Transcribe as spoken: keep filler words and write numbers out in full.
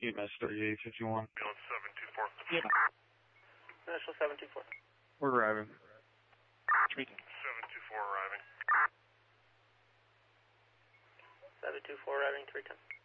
E M S thirty-eight fifty-one. Field seven two four. Yeah. Initial seven two four. We're arriving. seven two four arriving. seven two four arriving, three ten.